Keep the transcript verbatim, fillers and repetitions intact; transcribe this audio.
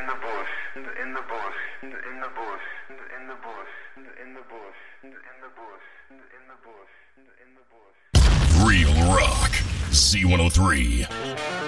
the bush, in the bush, in the bush, in the bush, in the bush, in the bush, in the bush, in the bush. Real Rock, C one oh three.